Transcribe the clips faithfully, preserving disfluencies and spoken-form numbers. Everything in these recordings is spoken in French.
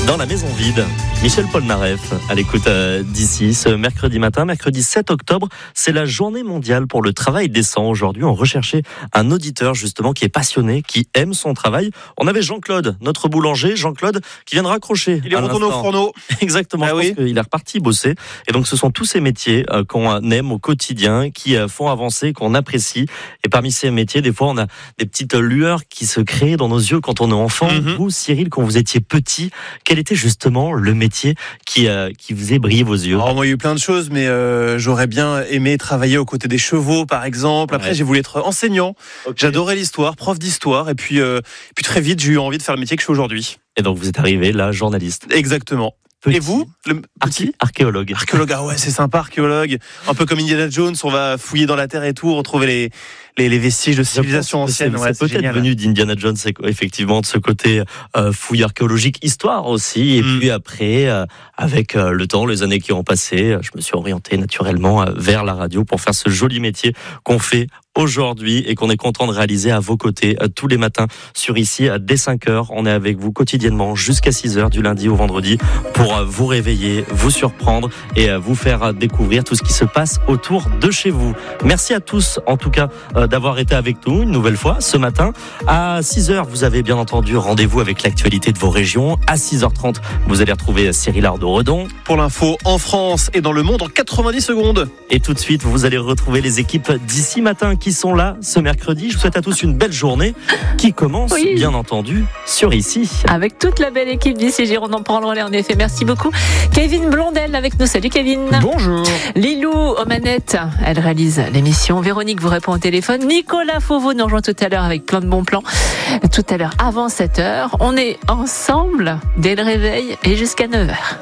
Dans la maison vide, Michel Polnareff à l'écoute euh, d'ici ce mercredi matin, mercredi sept octobre, c'est la journée mondiale pour le travail décent. Aujourd'hui, on recherchait un auditeur justement qui est passionné, qui aime son travail. On avait Jean-Claude, notre boulanger, Jean-Claude, qui vient de raccrocher. Il est retourné au fourneau. Exactement, ah je oui. pense qu'il est reparti bosser. Et donc ce sont tous ces métiers euh, qu'on aime au quotidien, qui euh, font avancer, qu'on apprécie. Et parmi ces métiers, des fois, on a des petites lueurs qui se créent dans nos yeux quand on est enfant. Mm-hmm. Vous, Cyril, quand vous étiez petit, quel était justement le métier qui, euh, qui faisait briller vos yeux? Alors, moi, il y a eu plein de choses, mais euh, j'aurais bien aimé travailler aux côtés des chevaux, par exemple. Après, Ouais. j'ai voulu être enseignant. Okay. J'adorais l'histoire, prof d'histoire. Et puis, euh, puis très vite, j'ai eu envie de faire le métier que je fais aujourd'hui. Et donc vous êtes arrivé là, journaliste. Exactement. Petit. Et vous, le petit Arché- archéologue. archéologue? Ah ouais, c'est sympa, archéologue. Un peu comme Indiana Jones, on va fouiller dans la terre et tout, retrouver les les, les vestiges de civilisation Je pense que ancienne. C'est, Ouais, c'est peut-être génial. venu d'Indiana Jones, c'est quoi, effectivement, de ce côté euh, fouille archéologique, histoire aussi. Et Mm. puis après, euh, avec euh, le temps, les années qui ont passé, je me suis orienté naturellement euh, vers la radio pour faire ce joli métier qu'on fait aujourd'hui et qu'on est content de réaliser à vos côtés euh, tous les matins sur ici euh, dès cinq heures. On est avec vous quotidiennement jusqu'à six heures du lundi au vendredi pour euh, vous réveiller, vous surprendre et euh, vous faire euh, découvrir tout ce qui se passe autour de chez vous. Merci à tous en tout cas euh, d'avoir été avec nous une nouvelle fois ce matin. À six heures, vous avez bien entendu rendez-vous avec l'actualité de vos régions. À six heures trente, vous allez retrouver Cyril Ardo-Redon. Pour l'info, en France et dans le monde en quatre-vingt-dix secondes. Et tout de suite, vous allez retrouver les équipes d'ici matin qui sont là ce mercredi. Je vous souhaite à tous une belle journée qui commence, Oui. bien entendu, sur ici. Avec toute la belle équipe d'ici Gironde, on prend le relais en effet. Merci beaucoup. Kevin Blondel avec nous. Salut Kevin. Bonjour. Lilou aux manettes, elle réalise l'émission. Véronique vous répond au téléphone. Nicolas Fauveau nous rejoint tout à l'heure avec plein de bons plans. Tout à l'heure avant sept heures. On est ensemble dès le réveil et jusqu'à neuf heures.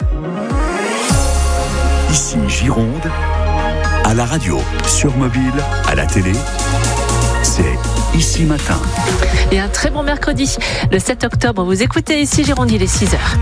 Ici Gironde, à la radio, sur mobile, à la télé, c'est Ici Matin. Et un très bon mercredi, le sept octobre. Vous écoutez ici Gironde, il est six heures.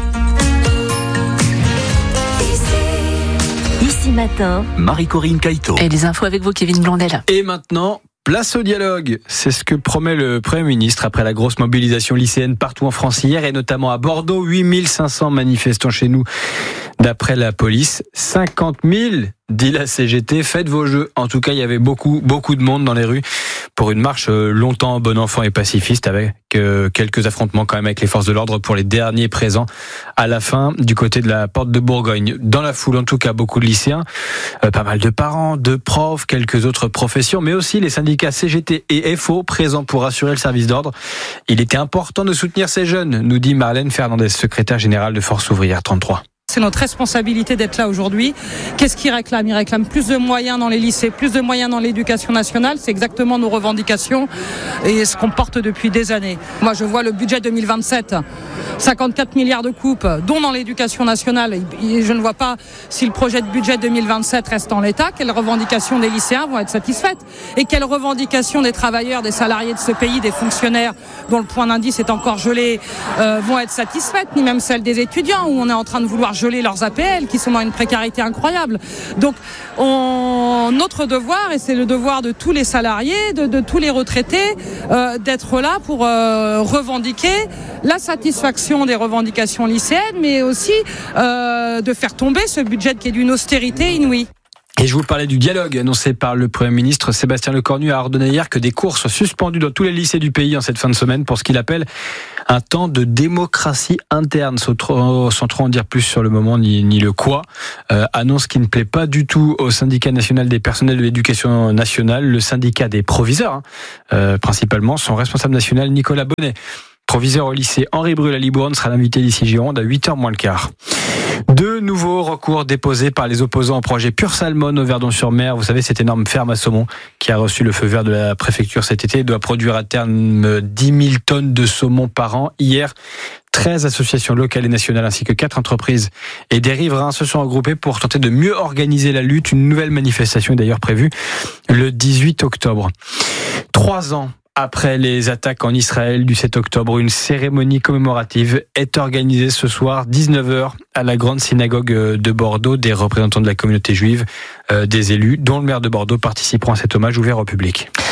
Ici Matin, Marie-Corinne Caïto. Et les infos avec vous, Kevin Blondel. Et maintenant, place au dialogue. C'est ce que promet le Premier ministre après la grosse mobilisation lycéenne partout en France hier et notamment à Bordeaux. huit mille cinq cents manifestants chez nous d'après la police. cinquante mille, dit la C G T. Faites vos jeux. En tout cas, il y avait beaucoup, beaucoup de monde dans les rues pour une marche longtemps bon enfant et pacifiste avec quelques affrontements quand même avec les forces de l'ordre pour les derniers présents à la fin du côté de la porte de Bourgogne. Dans la foule, en tout cas, beaucoup de lycéens, euh, pas mal de parents, de profs, quelques autres professions, mais aussi les syndicats C G T et F O présents pour assurer le service d'ordre. Il était important de soutenir ces jeunes, nous dit Marlène Fernandez, secrétaire générale de Force Ouvrière trente-trois. C'est notre responsabilité d'être là aujourd'hui. Qu'est-ce qu'ils réclament ? Ils réclament plus de moyens dans les lycées, plus de moyens dans l'éducation nationale. C'est exactement nos revendications et ce qu'on porte depuis des années. Moi, je vois le budget deux mille vingt-sept, cinquante-quatre milliards de coupes, dont dans l'éducation nationale. Et je ne vois pas si le projet de budget deux mille vingt-sept reste en l'état, quelles revendications des lycéens vont être satisfaites et quelles revendications des travailleurs, des salariés de ce pays, des fonctionnaires dont le point d'indice est encore gelé, euh, vont être satisfaites, ni même celles des étudiants où on est en train de vouloir geler leurs A P L qui sont dans une précarité incroyable. Donc on, notre devoir, et c'est le devoir de tous les salariés, de, de tous les retraités, euh, d'être là pour euh, revendiquer la satisfaction des revendications lycéennes, mais aussi euh, de faire tomber ce budget qui est d'une austérité inouïe. Et je vous parlais du dialogue annoncé par le Premier ministre. Sébastien Lecornu a ordonné hier que des cours soient suspendus dans tous les lycées du pays en cette fin de semaine pour ce qu'il appelle un temps de démocratie interne, sans trop, sans trop en dire plus sur le moment ni, ni le quoi. Euh, annonce qui ne plaît pas du tout au syndicat national des personnels de l'éducation nationale, le syndicat des proviseurs, hein, euh, principalement. Son responsable national, Nicolas Bonnet, proviseur au lycée Henri Brul à Libourne, sera l'invité d'ici Gironde à huit heures moins le quart. Deux nouveaux recours déposés par les opposants au projet Pure Salmon au Verdon-sur-Mer. Vous savez, cette énorme ferme à saumon qui a reçu le feu vert de la préfecture cet été doit produire à terme dix mille tonnes de saumon par an. Hier, treize associations locales et nationales ainsi que quatre entreprises et des riverains se sont regroupés pour tenter de mieux organiser la lutte. Une nouvelle manifestation est d'ailleurs prévue le dix-huit octobre. Trois ans après les attaques en Israël du sept octobre, une cérémonie commémorative est organisée ce soir, dix-neuf heures, à la grande synagogue de Bordeaux. Des représentants de la communauté juive, euh, des élus, dont le maire de Bordeaux, participeront à cet hommage ouvert au public.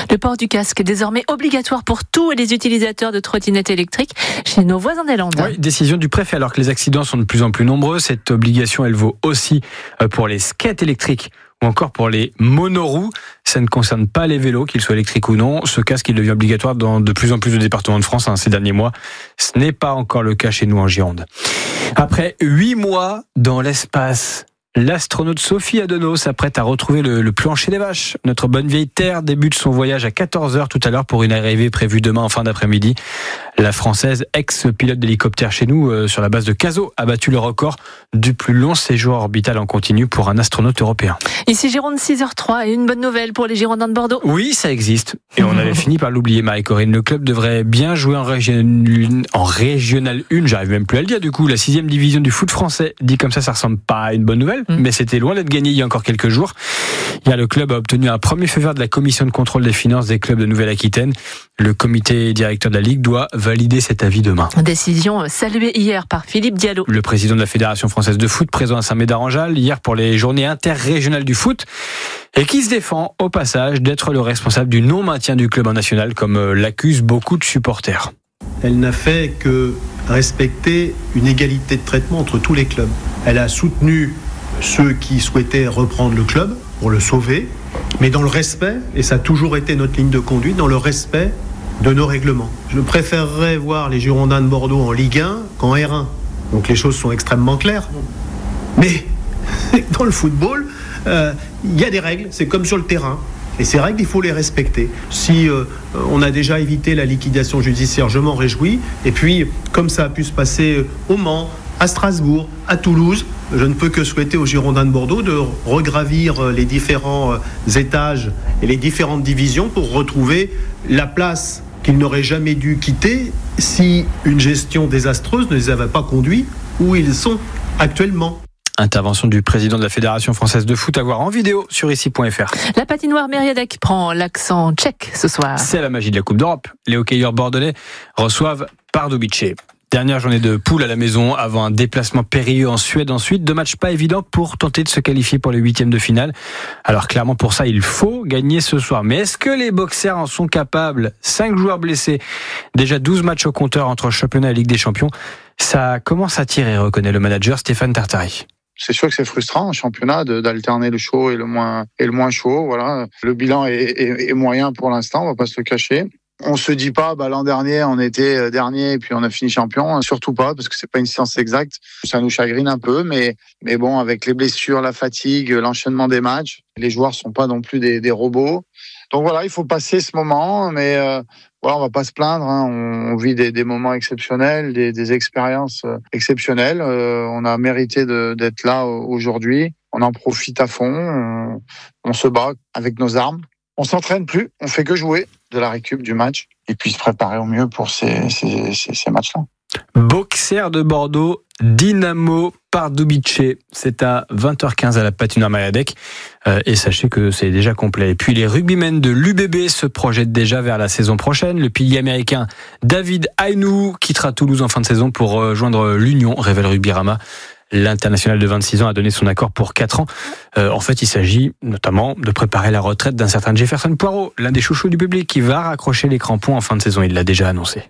Le port du casque est désormais obligatoire pour tous les utilisateurs de trottinettes électriques chez nos voisins des Landes. Oui, décision du préfet. Alors que les accidents sont de plus en plus nombreux, cette obligation, elle vaut aussi pour les skates électriques ou encore pour les monoroues. Ça ne concerne pas les vélos, qu'ils soient électriques ou non. Ce casque, il devient obligatoire dans de plus en plus de départements de France hein, ces derniers mois. Ce n'est pas encore le cas chez nous en Gironde. Après huit mois dans l'espace, l'astronaute Sophie Adenau s'apprête à retrouver le, le plancher des vaches. Notre bonne vieille Terre débute son voyage à quatorze heures tout à l'heure pour une arrivée prévue demain en fin d'après-midi. La Française, ex-pilote d'hélicoptère chez nous, euh, sur la base de Cazaux, a battu le record du plus long séjour orbital en continu pour un astronaute européen. Ici Gironde, six heures zéro trois, et une bonne nouvelle pour les Girondins de Bordeaux. Oui, ça existe. Et on avait fini par l'oublier, Marie-Corinne. Le club devrait bien jouer en, région... en Régional un, j'arrive même plus à le dire du coup, la sixième division du foot français. Dit comme ça, ça ressemble pas à une bonne nouvelle, mmh. mais c'était loin d'être gagné il y a encore quelques jours. Hier, le club a obtenu un premier feu vert de la commission de contrôle des finances des clubs de Nouvelle-Aquitaine. Le comité directeur de la Ligue doit valider cet avis demain. Décision saluée hier par Philippe Diallo. Le président de la Fédération française de foot, présent à Saint-Médard-en-Jalles, hier pour les journées interrégionales du foot, et qui se défend au passage d'être le responsable du non-maintien du club en national, comme l'accusent beaucoup de supporters. Elle n'a fait que respecter une égalité de traitement entre tous les clubs. Elle a soutenu ceux qui souhaitaient reprendre le club pour le sauver, mais dans le respect, et ça a toujours été notre ligne de conduite, dans le respect de nos règlements. Je préférerais voir les Girondins de Bordeaux en Ligue un qu'en R un. Donc les choses sont extrêmement claires. Mais dans le football, euh, il y a des règles, c'est comme sur le terrain. Et ces règles, il faut les respecter. Si euh, on a déjà évité la liquidation judiciaire, je m'en réjouis. Et puis, comme ça a pu se passer au Mans, à Strasbourg, à Toulouse, je ne peux que souhaiter aux Girondins de Bordeaux de regravir les différents étages et les différentes divisions pour retrouver la place qu'ils n'auraient jamais dû quitter si une gestion désastreuse ne les avait pas conduits où ils sont actuellement. Intervention du président de la Fédération française de foot à voir en vidéo sur ici point f r. La patinoire Mériadeck prend l'accent tchèque ce soir. C'est la magie de la Coupe d'Europe. Les hockeyeurs bordelais reçoivent Pardubice. Dernière journée de poule à la maison avant un déplacement périlleux en Suède ensuite. Deux matchs pas évidents pour tenter de se qualifier pour les huitièmes de finale. Alors clairement pour ça, il faut gagner ce soir. Mais est-ce que les boxers en sont capables ? Cinq joueurs blessés, déjà douze matchs au compteur entre championnat et Ligue des Champions. Ça commence à tirer, reconnaît le manager Stéphane Tartari. C'est sûr que c'est frustrant, un championnat, de, d'alterner le chaud et le moins, et le moins chaud. Voilà. Le bilan est, est, est moyen pour l'instant, on va pas se le cacher. On se dit pas, bah, l'an dernier, on était dernier et puis on a fini champion. Surtout pas, parce que c'est pas une science exacte. Ça nous chagrine un peu, mais, mais bon, avec les blessures, la fatigue, l'enchaînement des matchs, les joueurs sont pas non plus des, des robots. Donc voilà, il faut passer ce moment, mais, euh, voilà, on va pas se plaindre, hein. On, on vit des, des moments exceptionnels, des, des expériences exceptionnelles. Euh, on a mérité de, d'être là aujourd'hui. On en profite à fond. On, on se bat avec nos armes. On s'entraîne plus, on fait que jouer de la récup du match et puis se préparer au mieux pour ces, ces, ces, ces matchs-là. Boxer de Bordeaux, Dynamo Pardubice. C'est à vingt heures quinze à la patinoire Mériadeck. Euh, et sachez que c'est déjà complet. Et puis les rugbymen de l'U B B se projettent déjà vers la saison prochaine. Le pilier américain David Ainou quittera Toulouse en fin de saison pour rejoindre l'Union, révèle Rugbyrama. L'international de vingt-six ans a donné son accord pour quatre ans. Euh, en fait, il s'agit notamment de préparer la retraite d'un certain Jefferson Poirot, l'un des chouchous du public qui va raccrocher les crampons en fin de saison. Il l'a déjà annoncé.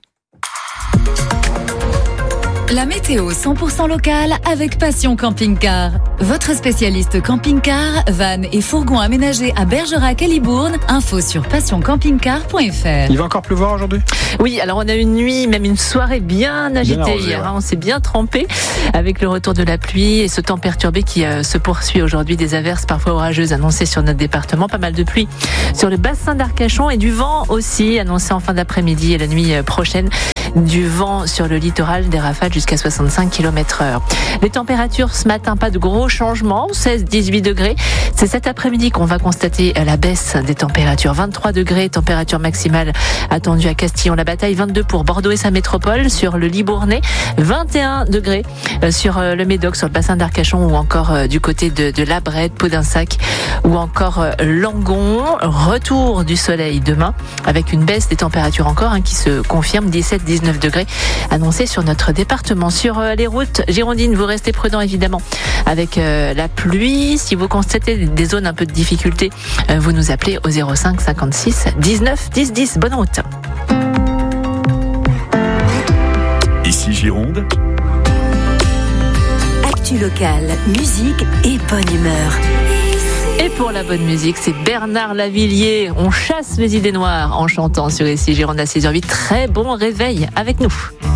La météo cent pour cent locale avec Passion Camping-Car. Votre spécialiste camping-car, van et fourgon aménagés à Bergerac et Libourne. Info sur passion camping car point f r. Il va encore pleuvoir aujourd'hui ? Oui, alors on a une nuit, même une soirée bien agitée bien arrosé, hier. Ouais. On s'est bien trempé avec le retour de la pluie et ce temps perturbé qui euh, se poursuit aujourd'hui. Des averses parfois orageuses annoncées sur notre département. Pas mal de pluie sur le bassin d'Arcachon et du vent aussi annoncé en fin d'après-midi et la nuit prochaine. Du vent sur le littoral, des rafales jusqu'à soixante-cinq kilomètres heure. Les températures ce matin, pas de gros changements, seize à dix-huit degrés. C'est cet après-midi qu'on va constater la baisse des températures. vingt-trois degrés, température maximale attendue à Castillon-la-Bataille, vingt-deux pour Bordeaux et sa métropole, sur le Libournais, vingt et un degrés sur le Médoc, sur le bassin d'Arcachon ou encore du côté de, de La Brette, Podensac ou encore Langon. Retour du soleil demain avec une baisse des températures encore hein, qui se confirme, dix-sept à dix-huit dix-neuf degrés annoncés sur notre département. Sur les routes girondines, vous restez prudents évidemment avec la pluie. Si vous constatez des zones un peu de difficulté, vous nous appelez au zéro cinq cinquante-six dix-neuf dix dix. Bonne route. Ici Gironde. Actu locale, musique et bonne humeur. Et pour la bonne musique, c'est Bernard Lavilliers. On chasse les idées noires en chantant sur Ici Gironde à six heures huit. Très bon réveil avec nous.